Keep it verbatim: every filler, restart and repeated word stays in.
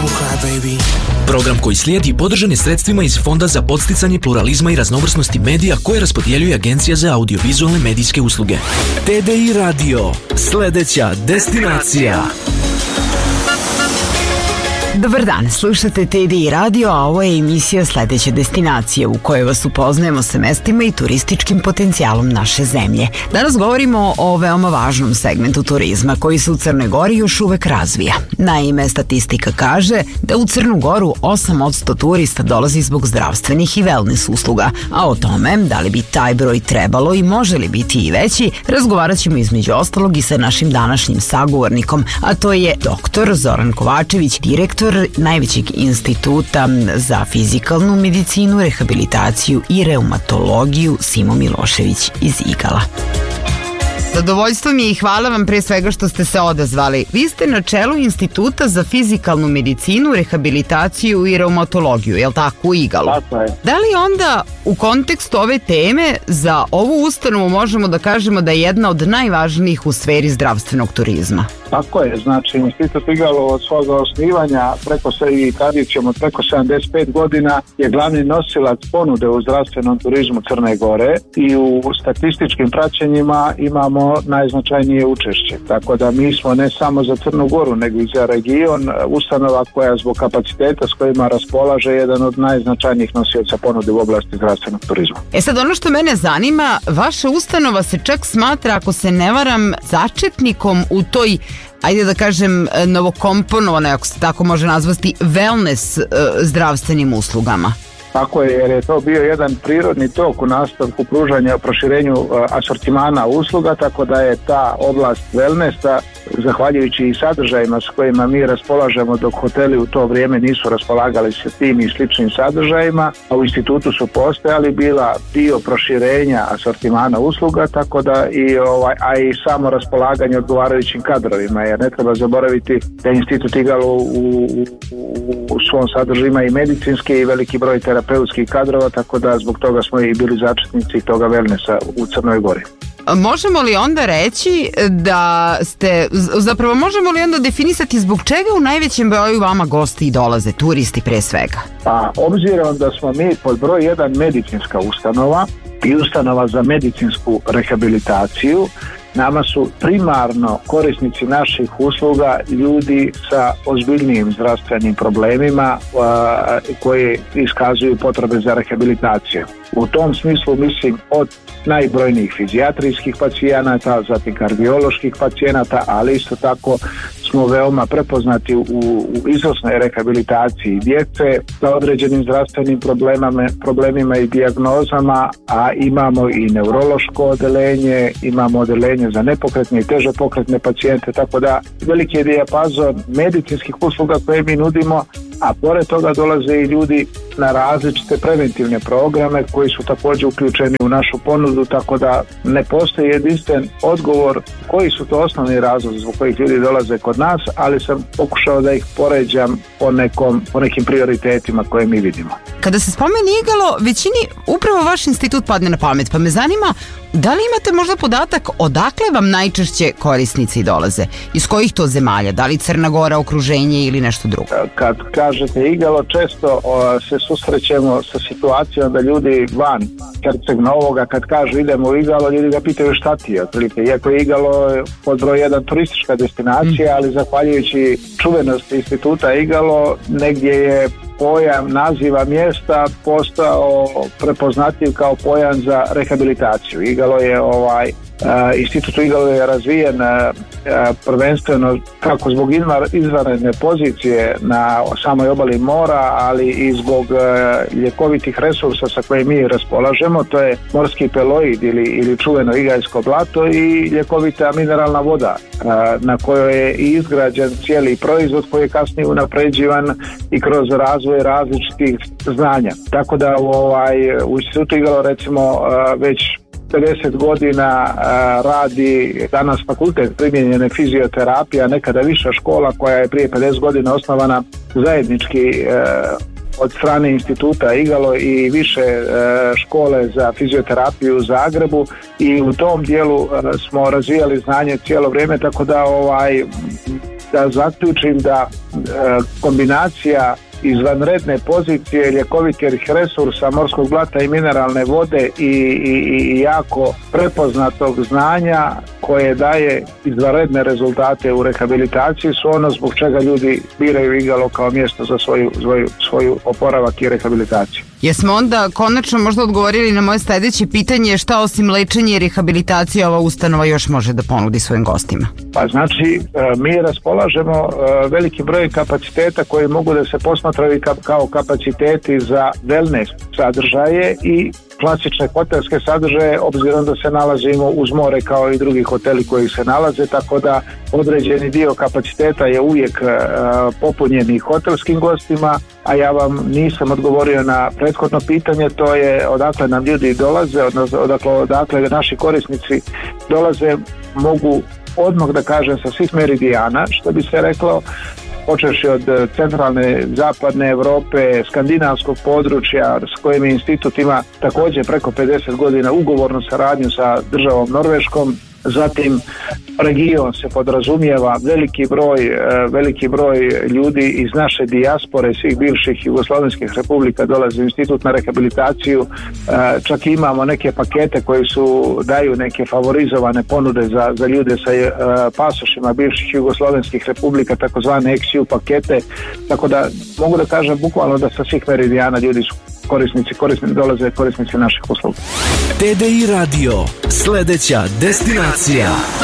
Program koji slijedi podržan je sredstvima iz Fonda za podsticanje pluralizma i raznovrsnosti medija koje raspodjeljuje Agencija za audiovizualne medijske usluge. T D I Radio, sljedeća destinacija. Dobar dan, slušate T D I Radio, a ovo je emisija Sljedeće destinacije u kojoj vas upoznajemo sa mestima i turističkim potencijalom naše zemlje. Danas govorimo o veoma važnom segmentu turizma koji se u Crnoj Gori još uvek razvija. Naime, statistika kaže da u Crnu Goru osam posto turista dolazi zbog zdravstvenih i wellness usluga, a o tome da li bi taj broj trebalo i može li biti i veći, razgovarat ćemo između ostalog i sa našim današnjim sagovornikom, a to je doktor Zoran Kovačević, direktor najvećeg instituta za fizikalnu medicinu, rehabilitaciju i reumatologiju Simo Milošević iz Igala. Zadovoljstvo mi je i hvala vam pre svega što ste se odazvali. Vi ste na čelu Instituta za fizikalnu medicinu, rehabilitaciju i reumatologiju, je li tako, u Igalu? Tako je. Da li onda u kontekstu ove teme za ovu ustanovu možemo da kažemo da je jedna od najvažnijih u sferi zdravstvenog turizma? Tako je, znači Institut Igalo od svoga osnivanja preko se i tradicijom od preko sedamdeset pet godina je glavni nosilac ponude u zdravstvenom turizmu Crne Gore i u statističkim praćenjima imamo najznačajnije učešće. Tako da mi smo ne samo za Crnu Goru nego i za region ustanova koja zbog kapaciteta s kojima raspolaže jedan od najznačajnijih nosioca ponude u oblasti zdravstvenog turizma. E sad, ono što mene zanima, vaša ustanova se čak smatra, ako se ne varam, začetnikom u toj, ajde da kažem, novokomponovane, ako se tako može nazvati, wellness e, zdravstvenim uslugama. Tako je, jer je to bio jedan prirodni tok u nastavku pružanja, proširenju asortimana usluga, tako da je ta oblast wellnessa, zahvaljujući i sadržajima s kojima mi raspolažemo, dok hoteli u to vrijeme nisu raspolagali sa tim i sličnim sadržajima, a u institutu su postojali, bila dio proširenja asortimana usluga, tako da i ovaj, a i samo raspolaganje odgovarajućim kadrovima, jer ne treba zaboraviti da Institut Igalo u, u, u svom sadržaju ima i medicinski i veliki broj terapeutskih kadrova, tako da zbog toga smo i bili začetnici toga wellnessa u Crnoj Gori. Možemo li onda reći da ste, zapravo možemo li onda definisati zbog čega u najvećem broju vama gosti dolaze, turisti pre svega? Pa, obzirom da smo mi pod broj jedan medicinska ustanova i ustanova za medicinsku rehabilitaciju, nama su primarno korisnici naših usluga ljudi sa ozbiljnijim zdravstvenim problemima a, koji iskazuju potrebe za rehabilitaciju. U tom smislu mislim od najbrojnijih fizijatrijskih pacijenata, zatim kardioloških pacijenata, ali isto tako smo veoma prepoznati u, u izvrsnoj rehabilitaciji djece sa određenim zdravstvenim problemama, problemima i dijagnozama, a imamo i neurološko odeljenje, imamo odeljenje za nepokretne i teže pokretne pacijente, tako da veliki je dijapazon medicinskih usluga koje mi nudimo, a pored toga dolaze i ljudi na različite preventivne programe koji su također uključeni u našu ponudu, tako da ne postoji jedinstven odgovor koji su to osnovni razlozi zbog kojih ljudi dolaze kod nas, ali sam pokušao da ih poređam po, nekom, po nekim prioritetima koje mi vidimo. Kada se spomeni Igalo, većini upravo vaš institut padne na pamet, pa me zanima da li imate možda podatak odakle vam najčešće korisnici dolaze? Iz kojih to zemalja? Da li Crna Gora, okruženje ili nešto drugo? Kad kažete Igalo, često o, se susrećemo sa situacijom da ljudi van Herceg Novoga, kad kažu idemo u Igalo, ljudi ga pitaju šta ti je otprilike. Iako je Igalo pod broj jedan turistička destinacija, mm. ali zahvaljujući čuvenosti instituta Igalo, negdje je pojam naziva mjesta postao prepoznatljiv kao pojam za rehabilitaciju. Igalo je ovaj Uh, Institut Igalo je razvijen uh, prvenstveno kako zbog izvanredne pozicije na samoj obali mora, ali i zbog uh, ljekovitih resursa sa kojim mi raspolažemo, to je morski peloid ili, ili čuveno igajsko blato i ljekovita mineralna voda uh, na kojoj je i izgrađen cijeli proizvod koji je kasnije unapređivan i kroz razvoj različitih znanja. Tako da u, ovaj, u Institutu Igalo recimo uh, već pedeset godina a, radi danas fakultet primijenjene fizioterapije, a nekada viša škola koja je prije pedeset godina osnovana zajednički a, od strane instituta Igalo i više a, škole za fizioterapiju u Zagrebu, i u tom dijelu a, smo razvijali znanje cijelo vrijeme, tako da ovaj da zaključim da e, kombinacija izvanredne pozicije ljekovitih resursa morskog blata i mineralne vode i, i, i jako prepoznatog znanja koje daje izvanredne rezultate u rehabilitaciji su ono zbog čega ljudi biraju Igalo kao mjesto za svoju, svoju, svoju oporavak i rehabilitaciju. Jesmo onda konačno možda odgovorili na moje sljedeće pitanje, šta osim lečenja i rehabilitacije ova ustanova još može da ponudi svojim gostima? Pa znači mi raspolažemo velikim brojem kapaciteta koji mogu da se posmatraju kao kapaciteti za wellness sadržaje i klasične hotelske sadržaje, obzirom da se nalazimo uz more kao i drugi hoteli koji se nalaze, tako da određeni dio kapaciteta je uvijek uh, popunjeni hotelskim gostima, a ja vam nisam odgovorio na prethodno pitanje, to je odakle nam ljudi dolaze, odnosno odakle, odakle naši korisnici dolaze, mogu odmah da kažem sa svih meridijana, što bi se reklo, počevši od centralne, zapadne Europe, skandinavskog područja s kojim institut ima također preko pedeset godina ugovornu saradnju sa državom Norveškom. Zatim region se podrazumijeva veliki broj, veliki broj ljudi iz naše dijaspore, svih bivših jugoslovenskih republika dolazi u institut na rehabilitaciju. Čak imamo neke pakete koji su daju neke favorizovane ponude za, za ljude sa pasošima bivših jugoslovenskih republika, takozvane ex ju pakete, tako da mogu da kažem bukvalno da sa svih meridijana ljudi su korisnici, korisnici dolaze korisnici naših usluga. T D I Radio, sljedeća destinacija.